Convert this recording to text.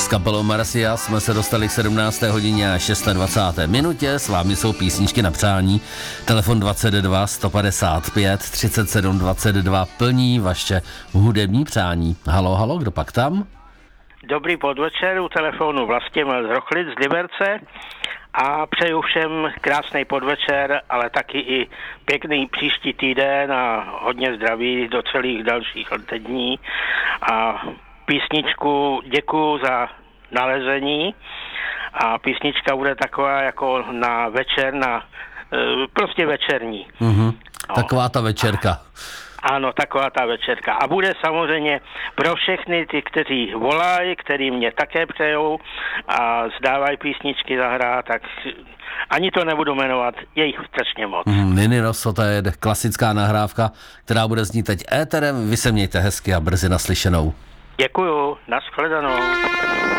kapelou Marcia jsme se dostali k 17. hodině a 26. minutě. S vámi jsou písničky na přání. Telefon 22 155 37 22 plní vaše hudební přání. Halo, halo, kdo pak tam? Dobrý podvečer, u telefonu Vlastimil z Rochlic z Liberce a přeju všem krásný podvečer, ale taky i pěkný příští týden a hodně zdraví do celých dalších dní. A písničku děkuju za nalezení a písnička bude taková jako na večer, prostě večerní. Mhm. Taková ta večerka. Ano, taková ta večerka. A bude samozřejmě pro všechny ty, kteří volají, kteří mě také přejou a zdávají písničky zahrát, tak ani to nebudu jmenovat, je jich strašně moc. Nini Rosso, to je klasická nahrávka, která bude znít teď éterem. Vy se mějte hezky a brzy naslyšenou. Děkuju, nashledanou.